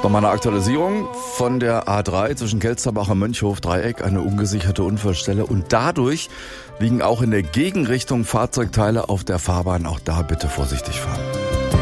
Nochmal eine Aktualisierung von der A3 zwischen Kelsterbacher Mönchhof-Dreieck, eine ungesicherte Unfallstelle. Und dadurch liegen auch in der Gegenrichtung Fahrzeugteile auf der Fahrbahn. Auch da bitte vorsichtig fahren.